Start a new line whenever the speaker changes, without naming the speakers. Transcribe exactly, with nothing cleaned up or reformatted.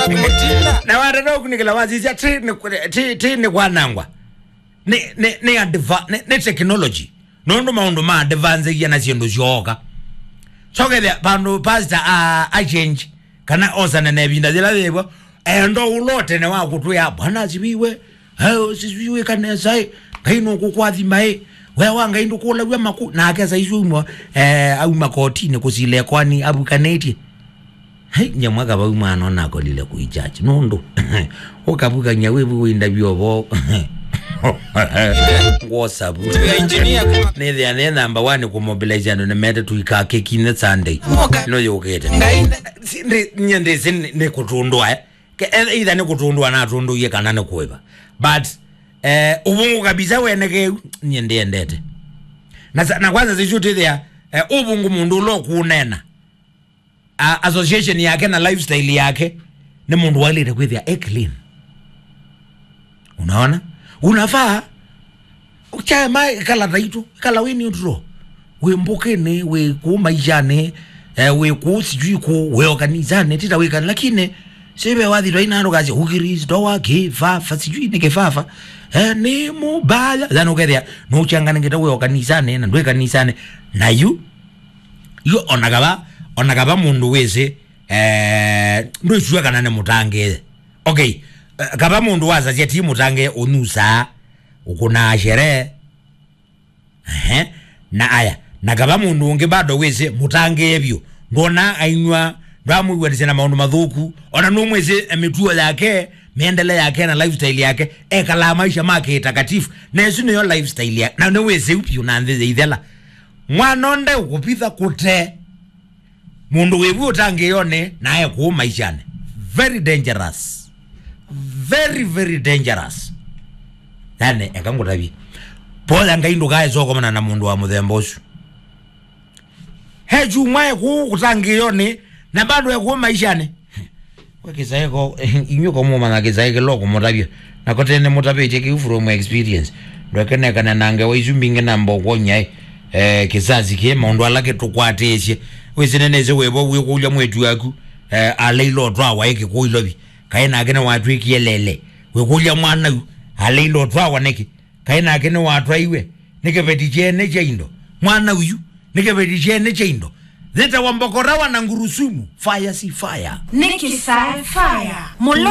na wanda no kunikela wazizia ti ti ti ni kwanangwa ni ni ni adva ni technology nondo maundu ma advance ya na siendo shoka sokebya pano pastor a a change kana osana na binda zila bebo endo ulote ne wakutu ya bwana zibiwe hayo siziwe kanesa kaino kukwathi mai we wanga indu kula we maku na akeza izumwa eh au makoti ne kusile kwani abu kaneti hey nyamwaga ba umwana nako lile kuijaji nondo okabuka nyawebu winda byobo WhatsApp ne the ne number one ku mobilize no meta to ikake kine Sunday no yokete ndi nyende sin ne kutundwa eh either ne kutundwa na tundu ye kana ne kueba but eh ubungu kabisa wene ke nyende ndete na na kwanza zishuti there ubungu mundu lo kunena association yake na lifestyle yake ne mundu wale kwethia clean unaona unafaa uchama kala raitu kala weni utro we mbokene we kumaijane eh, we kusijui ku we organizane tita we kan lakini sebe wadhi ro inano kazi ukiriz do wake fa fa sijui nike fafa eh ni mubaya zano kethia no changana ngeta we organizane na ndwe kanisane na you you onagaba onagaba mundu wese eh ndo chuwa kana ne mutange okay uh, kaba mundu waza je timu tange onusa ukuna shere eh na aya na kaba mundu nge bado wese mutange ebyo ndona ainywa ndamu wedise na maundu mathuku ona no mwese emetuo yake miendele yake na lifestyle yake ekala maisha make takatifu na yesu no lifestyle yake na no wese upi unanze ithela mwanonde ukupitha kute mundu webu utange yone nae ku maishane very dangerous very very dangerous nane ekangutabi pola ngaindo gae zoko mana na mundu wa muthembosu heju mwae ku utange yone na bado ya ku maishane kwa kisaiko inyo komo mana kisaike loko mutabia na kotene mutabia cheki from experience ndo kene kana nange waizumbinge nambo konyai eh kizazi ke mundu alake tukwateshe wezineneze webo wekulya mwetu yaku eh aleilo twa waike kuilobi kaina akene watu ikiyelele wekulya mwana aleilo twa waneke kaina akene watu aiwe nikebeti chene chaindo mwana uyu nikebeti chene chaindo zeta wambokora wana ngurusumu fire si fire
Nikki Sai fire Mulo